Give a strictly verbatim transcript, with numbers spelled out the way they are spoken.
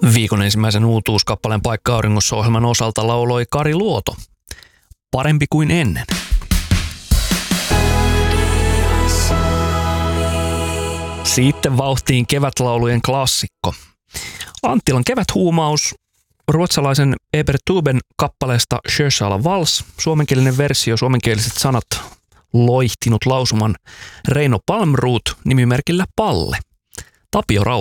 Viikon ensimmäisen uutuuskappaleen Paikka auringossa -ohjelman osalta lauloi Kari Luoto. Parempi kuin ennen. Sitten vauhtiin kevätlaulujen klassikko. Anttilan keväthuumaus, ruotsalaisen Eber Tuben kappaleesta Sjösala Vals, suomenkielinen versio, suomenkieliset sanat loihtinut lausuman Reino Palmroth nimimerkillä Palle. Tapio Rautala.